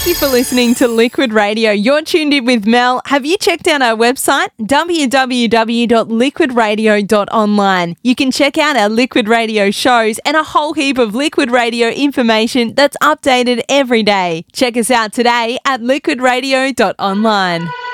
you for listening to Liquid Radio. You're tuned in with Mel. Have you checked out our website? www.liquidradio.online. You can check out our Liquid Radio shows and a whole heap of Liquid Radio information that's updated every day. Check us out today at liquidradio.online.